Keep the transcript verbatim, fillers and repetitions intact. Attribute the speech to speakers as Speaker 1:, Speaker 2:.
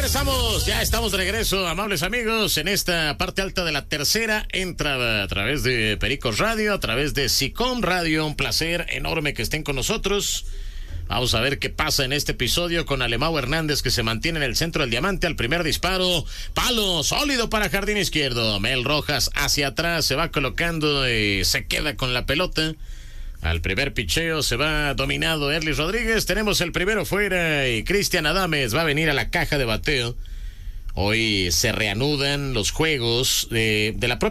Speaker 1: Regresamos, ya estamos de regreso, amables amigos, en esta parte alta de la tercera entrada a través de Pericos Radio, a través de SICOM Radio. Un placer enorme que estén con nosotros. Vamos a ver qué pasa en este episodio con Alemão Hernández, que se mantiene en el centro del diamante al primer disparo. Palo sólido para jardín izquierdo. Mel Rojas hacia atrás, se va colocando y se queda con la pelota. Al primer picheo se va dominado Erlis Rodríguez. Tenemos el primero fuera y Cristian Adames va a venir a la caja de bateo. Hoy se reanudan los juegos de, de la propia